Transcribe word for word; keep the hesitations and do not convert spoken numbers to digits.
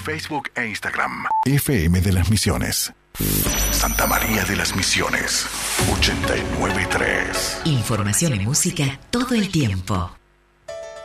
Facebook e Instagram. F M de las Misiones. Santa María de las Misiones, ochenta y nueve punto tres. Información y música todo el tiempo.